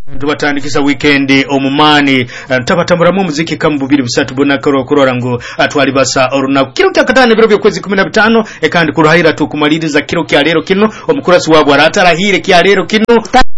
tubatandikisa weekend omumani tabatamburamu muziki kama bubiri busatu bonakaro kurora ngo atwali basa orunaku kiro kyakatane biro byokwezi 15 ekandi kuruhayira tukumaliriza kiro kya lero kino omukurasi wabwo aratarahire kya lero kino